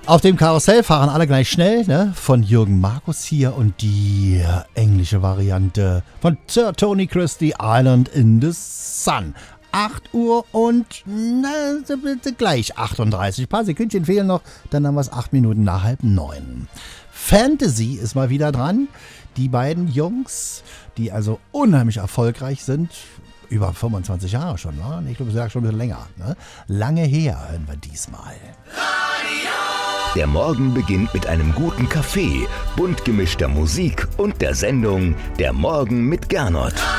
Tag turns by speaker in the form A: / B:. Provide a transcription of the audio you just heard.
A: Auf dem Karussell fahren alle gleich schnell, ne? Von Jürgen Markus hier und die englische Variante von Sir Tony Christie, Island in the Sun. 8 Uhr und gleich 38. Ein paar Sekündchen fehlen noch, dann haben wir es 8 Minuten nach 8:30. Fantasy ist mal wieder dran. Die beiden Jungs, die also unheimlich erfolgreich sind, über 25 Jahre schon, ne? Ich glaube, es ist schon ein bisschen länger. Ne? Lange her hören wir diesmal.
B: Der Morgen beginnt mit einem guten Kaffee, bunt gemischter Musik und der Sendung Der Morgen mit Gernot.